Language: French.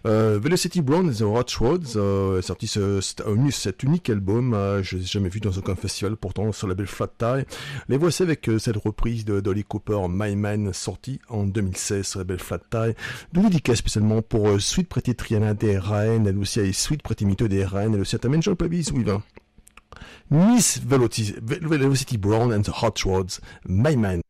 Velocity Brown and the Hot Rods sorti cet unique album, je l'ai jamais vu dans aucun festival, pourtant sur la belle Flat Tire. Les voici avec cette reprise de Dolly Cooper, My Man, sortie en 2016 sur la belle Flat Tire. D'où dédicace spécialement pour Sweet Pretty Triana des Rennes, elle aussi a Sweet Pretty Mito des Rennes, elle aussi a Tamène John Pavis, où il va. Miss Velocity Brown and the Hot Rods, My Man.